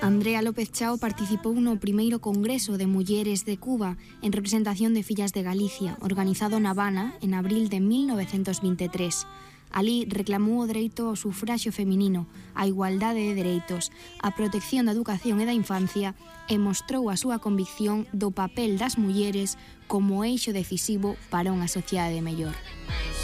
Andrea López Chao participou no primeiro Congreso de Mulleres de Cuba en representación de Fillas de Galicia, organizado na Habana en abril de 1923. Alí reclamou o dereito ao sufraxio feminino, a igualdade de dereitos, a protección da educación e da infancia e mostrou a súa convicción do papel das mulleres como eixo decisivo para unha sociedade mellor.